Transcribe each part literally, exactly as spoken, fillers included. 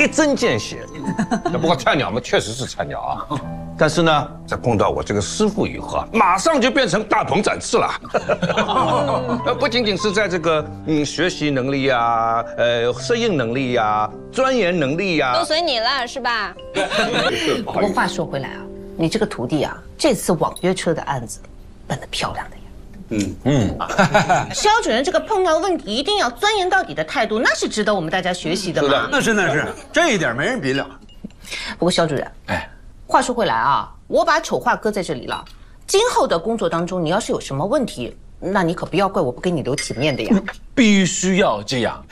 一针见血。不过菜鸟们确实是菜鸟啊，但是呢，在碰到我这个师傅以后啊，马上就变成大鹏展翅了。呃，不仅仅是在这个嗯学习能力呀、呃适应能力呀、钻研能力呀， 都随你了是吧？ 不过话说回来啊，你这个徒弟啊，这次网约车的案子办得漂亮的呀。 嗯嗯，肖主任这个碰到问题一定要钻研到底的态度，那是值得我们大家学习的嘛。 那是那是，这一点没人比了。 不过肖主任，哎，话说回来啊，我把丑话搁在这里了。今后的工作当中，你要是有什么问题，那你可不要怪我不给你留体面的呀。 必须要这样。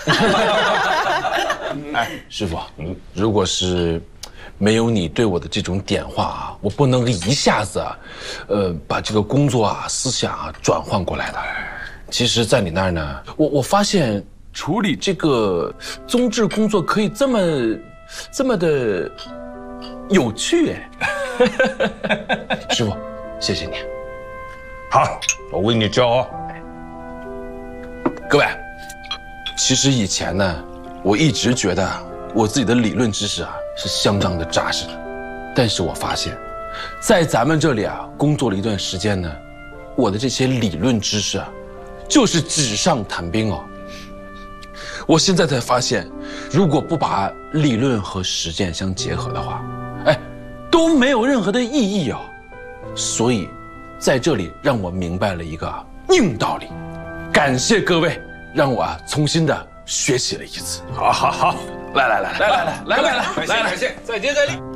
哎，师傅，嗯，如果是没有你对我的这种点化啊，我不能一下子啊，呃，把这个工作啊、思想啊转换过来的。其实，在你那儿呢，我我发现处理这个宗治工作可以这么这么的有趣哎。师傅，谢谢你。 好，我为你骄傲。 各位，其实以前呢，我一直觉得我自己的理论知识啊是相当的扎实的，但是我发现，在咱们这里啊工作了一段时间呢，我的这些理论知识啊，就是纸上谈兵哦。我现在才发现，如果不把理论和实践相结合的话，哎，都没有任何的意义哦。所以，在这里让我明白了一个硬道理。感谢各位，让我啊重新的学习了一次。 好好好， 来来来来来来来来来来， 感谢， 再接再厉。